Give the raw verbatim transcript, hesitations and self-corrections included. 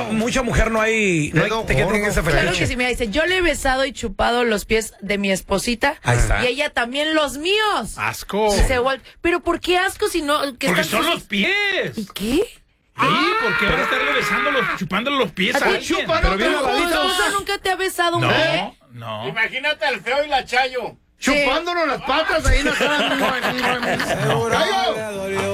mucha mujer no hay, no hay Dedo que tenga gordo. ese fetiche. Claro que sí, mira, dice, yo le he besado y chupado los pies de mi esposita. Ahí está. Y ella también los míos. Asco. Dice Walt, pero ¿por qué asco si no? Que Porque están son sus- los pies. ¿Y qué? Sí, porque van a estarle besándolos, chupándole los pies a ¿A ti alguien. chupan Pero bien ¿Tu lavaditos. esposa nunca te ha besado un pie? No, no. Imagínate al feo y la Chayo. Chupándonos las patas ahí en la cara.